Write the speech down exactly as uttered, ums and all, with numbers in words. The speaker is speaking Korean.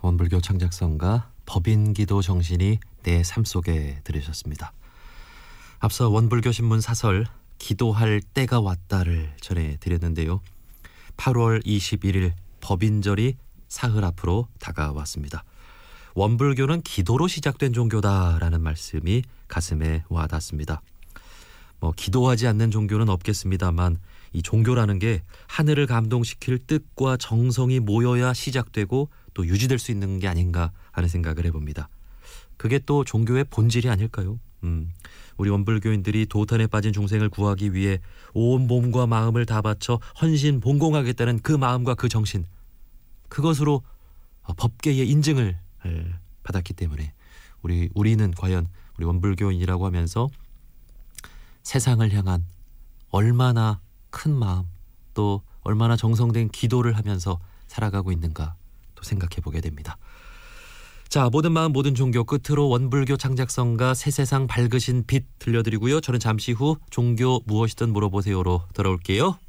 원불교 창작성가 법인기도 정신이 내 삶 속에 들으셨습니다. 앞서 원불교 신문 사설 기도할 때가 왔다를 전해드렸는데요. 팔월 이십일일 법인절이 사흘 앞으로 다가왔습니다. 원불교는 기도로 시작된 종교다라는 말씀이 가슴에 와닿습니다. 뭐 기도하지 않는 종교는 없겠습니다만 이 종교라는 게 하늘을 감동시킬 뜻과 정성이 모여야 시작되고 또 유지될 수 있는 게 아닌가 하는 생각을 해봅니다. 그게 또 종교의 본질이 아닐까요? 음, 우리 원불교인들이 도탄에 빠진 중생을 구하기 위해 온 몸과 마음을 다 바쳐 헌신 봉공하겠다는 그 마음과 그 정신, 그것으로 법계의 인증을 받았기 때문에 우리, 우리는 과연 우리 원불교인이라고 하면서 세상을 향한 얼마나 큰 마음, 또 얼마나 정성된 기도를 하면서 살아가고 있는가 또 생각해 보게 됩니다. 자, 모든 마음 모든 종교 끝으로 원불교 창작성가 새세상 밝으신 빛 들려드리고요. 저는 잠시 후 종교 무엇이든 물어보세요로 돌아올게요.